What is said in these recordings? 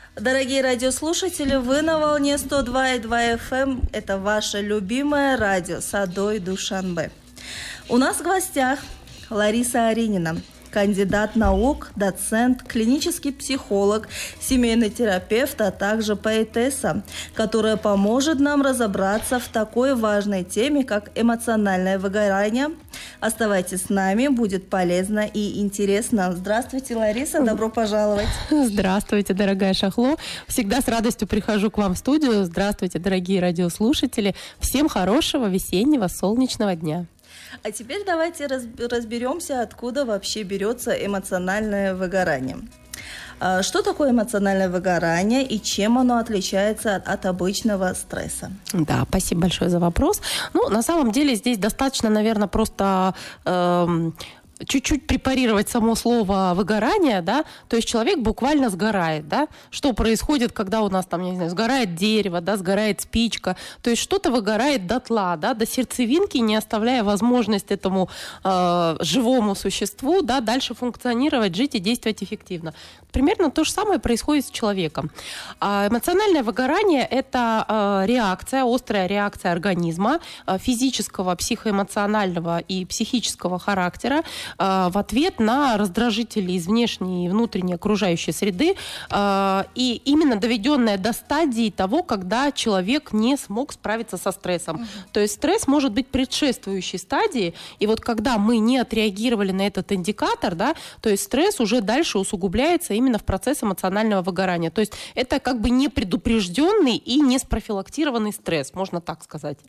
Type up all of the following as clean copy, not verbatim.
Дорогие радиослушатели, вы на волне 102,2 FM. Это ваше любимое радио Садой Душанбе. У нас в гостях Лариса Аринина, кандидат наук, доцент, клинический психолог, семейный терапевт, а также поэтесса, которая поможет нам разобраться в такой важной теме, как эмоциональное выгорание. Оставайтесь с нами, будет полезно и интересно. Здравствуйте, Лариса, добро пожаловать. Здравствуйте, дорогая Шахло. Всегда с радостью прихожу к вам в студию. Здравствуйте, дорогие радиослушатели. Всем хорошего весеннего солнечного дня. А теперь давайте разберемся, откуда вообще берется эмоциональное выгорание. Что такое эмоциональное выгорание и чем оно отличается от обычного стресса? Да, спасибо большое за вопрос. На самом деле здесь достаточно, наверное, просто чуть-чуть препарировать само слово выгорание, да, то есть человек буквально сгорает, да, что происходит, когда у нас там, я не знаю, сгорает дерево, да, сгорает спичка, то есть что-то выгорает дотла, да, до сердцевинки, не оставляя возможность этому живому существу, да, дальше функционировать, жить и действовать эффективно. Примерно то же самое происходит с человеком. Эмоциональное выгорание – это реакция, острая реакция организма физического, психоэмоционального и психического характера в ответ на раздражители из внешней и внутренней окружающей среды, и именно доведенная до стадии того, когда человек не смог справиться со стрессом. То есть стресс может быть предшествующей стадии, и вот когда мы не отреагировали на этот индикатор, да, то есть стресс уже дальше усугубляется именно в процесс эмоционального выгорания. То есть это как бы непредупрежденный и не спрофилактированный стресс, можно так сказать.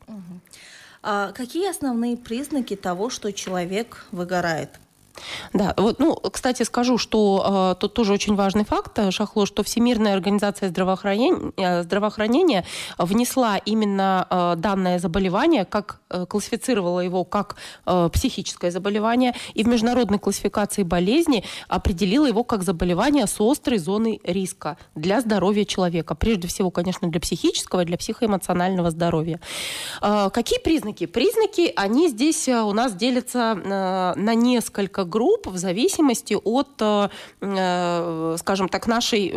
А какие основные признаки того, что человек выгорает? Да, кстати, скажу, что тут тоже очень важный факт, Шахло, что Всемирная организация здравоохранения внесла именно данное заболевание, классифицировала его как психическое заболевание, и в международной классификации болезней определила его как заболевание с острой зоной риска для здоровья человека. Прежде всего, конечно, для психического и для психоэмоционального здоровья. Какие признаки? Признаки, они здесь у нас делятся на несколько групп в зависимости от, скажем так, нашей